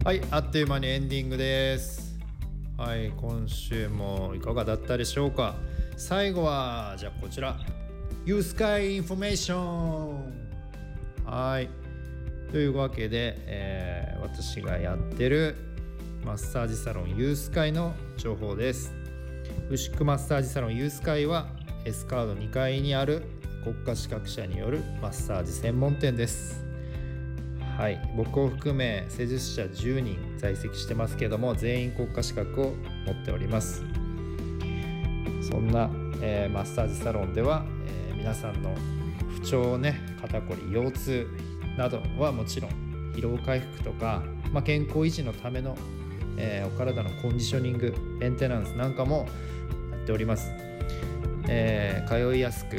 はい、あっという間にエンディングです。はい、今週もいかがだったでしょうか。最後はじゃあこちら YouSky Information。 はい、というわけで、私がやってるマッサージサロンYouSkyの情報です。牛久マッサージサロンYouSkyはエスカード2階にある国家資格者によるマッサージ専門店です。はい、僕を含め施術者10人在籍してますけども、全員国家資格を持っております。そんな、マッサージサロンでは、皆さんの不調ね、肩こり、腰痛などはもちろん、疲労回復とか、健康維持のための、お体のコンディショニング、メンテナンスなんかもやっております。通いやすく、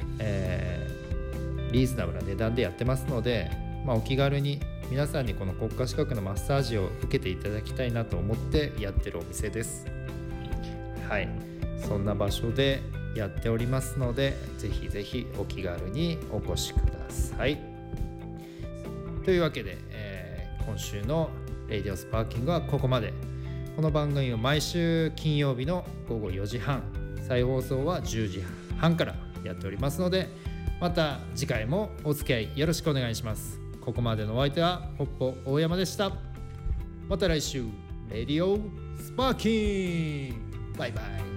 リーズナブルな値段でやってますので、お気軽に皆さんにこの国家資格のマッサージを受けていただきたいなと思ってやってるお店です。はい、そんな場所でやっておりますので、ぜひぜひお気軽にお越しください。というわけで、今週のレイディオスパーキングはここまで。この番組を毎週金曜日の午後4時半、再放送は10時半からやっておりますので、また次回もお付き合いよろしくお願いします。ここまでのお相手はポッポ大山でした。また来週レディオスパーキング、バイバイ。